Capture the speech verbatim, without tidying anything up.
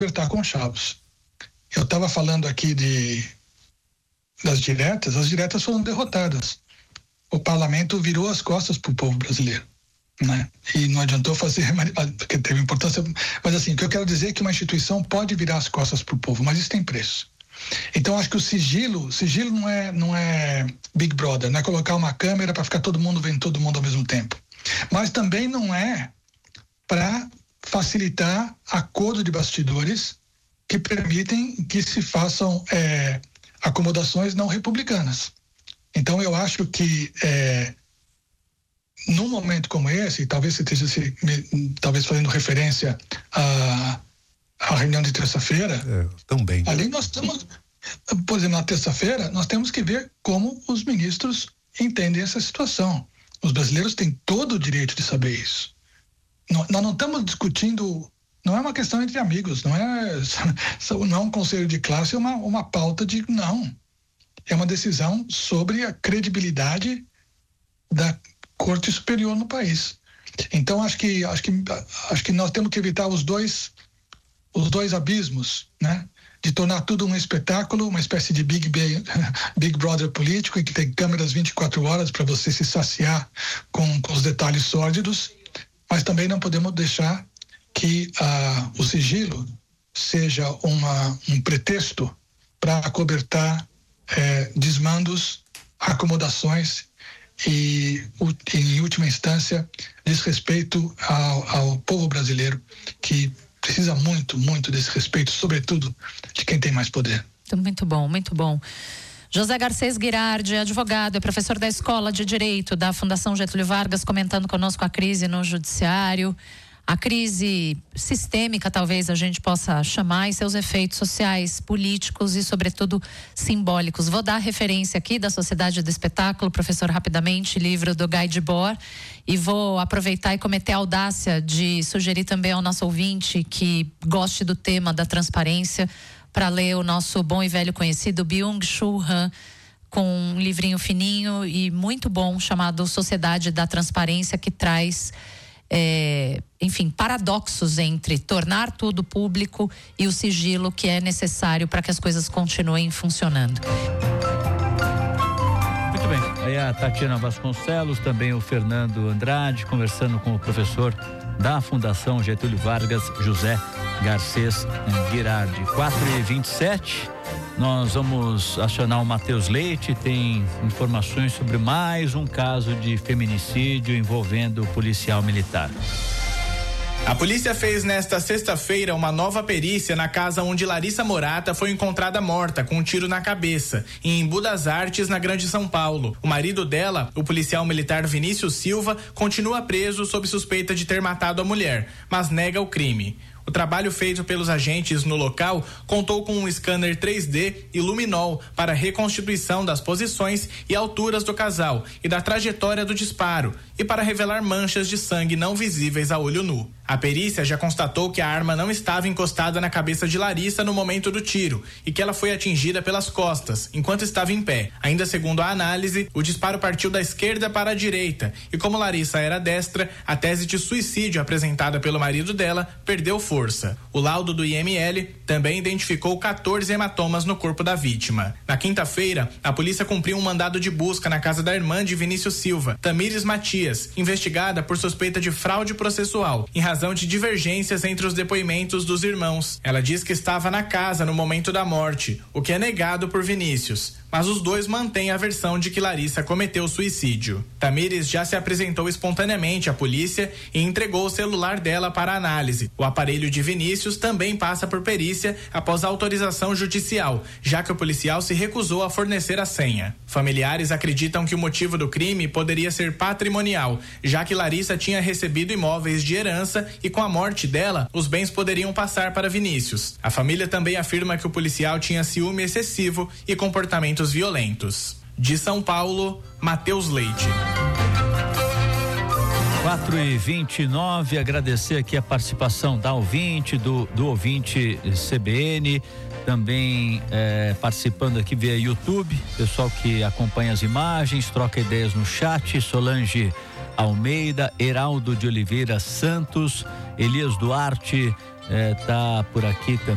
apertar conchavos. Eu estava falando aqui de das diretas, as diretas foram derrotadas. O parlamento virou as costas para o povo brasileiro, né? E não adiantou fazer, porque teve importância, mas assim, o que eu quero dizer é que uma instituição pode virar as costas para o povo, mas isso tem preço. Então acho que o sigilo, sigilo não é, não é Big Brother, não é colocar uma câmera para ficar todo mundo vendo todo mundo ao mesmo tempo. Mas também não é para facilitar acordo de bastidores que permitem que se façam é, acomodações não republicanas. Então eu acho que é, num momento como esse, talvez você esteja se, talvez fazendo referência a a reunião de terça-feira, é, também. Ali nós estamos, por exemplo, na terça-feira, nós temos que ver como os ministros entendem essa situação. Os brasileiros têm todo o direito de saber isso. Nós não estamos discutindo, não é uma questão entre amigos, não é, não é um conselho de classe, é uma, uma pauta de, não. É uma decisão sobre a credibilidade da Corte Superior no país. Então, acho que, acho que, acho que nós temos que evitar os dois os dois abismos, né? De tornar tudo um espetáculo, uma espécie de Big, Big Brother político, em que tem câmeras vinte e quatro horas para você se saciar com, com os detalhes sórdidos, mas também não podemos deixar que ah, o sigilo seja uma, um pretexto para acobertar eh, desmandos, acomodações e, em última instância, desrespeito ao, ao povo brasileiro, que precisa muito, muito desse respeito, sobretudo de quem tem mais poder. Muito bom, muito bom. José Garcês Guirardi, advogado, é professor da Escola de Direito da Fundação Getúlio Vargas, comentando conosco a crise no judiciário, a crise sistêmica, talvez a gente possa chamar, e seus efeitos sociais, políticos e, sobretudo, simbólicos. Vou dar referência aqui da Sociedade do Espetáculo, professor, rapidamente, livro do Guy Debord, e vou aproveitar e cometer a audácia de sugerir também ao nosso ouvinte que goste do tema da transparência para ler o nosso bom e velho conhecido Byung-Chul Han, com um livrinho fininho e muito bom chamado Sociedade da Transparência, que traz É, enfim, paradoxos entre tornar tudo público e o sigilo que é necessário para que as coisas continuem funcionando. Muito bem, aí a Tatiana Vasconcelos, também o Fernando Andrade, conversando com o professor da Fundação Getúlio Vargas, José Garcês Guirardi. quatro e vinte e sete, nós vamos acionar o Matheus Leite, tem informações sobre mais um caso de feminicídio envolvendo o policial militar. A polícia fez nesta sexta-feira uma nova perícia na casa onde Larissa Morata foi encontrada morta com um tiro na cabeça, em Embu das Artes, na Grande São Paulo. O marido dela, o policial militar Vinícius Silva, continua preso sob suspeita de ter matado a mulher, mas nega o crime. O trabalho feito pelos agentes no local contou com um scanner três D e luminol para reconstituição das posições e alturas do casal e da trajetória do disparo, e para revelar manchas de sangue não visíveis a olho nu. A perícia já constatou que a arma não estava encostada na cabeça de Larissa no momento do tiro e que ela foi atingida pelas costas, enquanto estava em pé. Ainda segundo a análise, o disparo partiu da esquerda para a direita e, como Larissa era destra, a tese de suicídio apresentada pelo marido dela perdeu força. O laudo do I M L também identificou quatorze hematomas no corpo da vítima. Na quinta-feira, a polícia cumpriu um mandado de busca na casa da irmã de Vinícius Silva, Tamires Matias, investigada por suspeita de fraude processual, em razão de divergências entre os depoimentos dos irmãos. Ela diz que estava na casa no momento da morte, o que é negado por Vinícius, mas os dois mantêm a versão de que Larissa cometeu suicídio. Tamires já se apresentou espontaneamente à polícia e entregou o celular dela para análise. O aparelho de Vinícius também passa por perícia após autorização judicial, já que o policial se recusou a fornecer a senha. Familiares acreditam que o motivo do crime poderia ser patrimonial, já que Larissa tinha recebido imóveis de herança e, com a morte dela, os bens poderiam passar para Vinícius. A família também afirma que o policial tinha ciúme excessivo e comportamentos violentos. De São Paulo, Matheus Leite. quatro e vinte e nove, agradecer aqui a participação da ouvinte, do, do ouvinte C B N, também é, participando aqui via YouTube, pessoal que acompanha as imagens, troca ideias no chat, Solange Almeida, Heraldo de Oliveira Santos, Elias Duarte é, tá por aqui também.